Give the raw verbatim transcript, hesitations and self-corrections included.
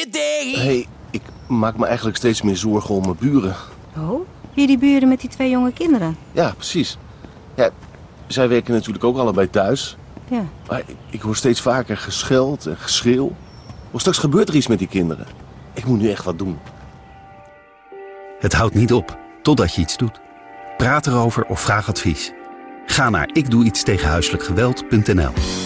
day. Hey, ik maak me eigenlijk steeds meer zorgen om mijn buren. Oh, hier die buren met die twee jonge kinderen. Ja, precies. Ja, zij werken natuurlijk ook allebei thuis. Ja. Maar ik, ik hoor steeds vaker gescheld en geschreeuw. Of straks gebeurt er iets met die kinderen. Ik moet nu echt wat doen. Het houdt niet op, totdat je iets doet. Praat erover of vraag advies. Ga naar ik doe iets tegen huiselijk geweld punt n l.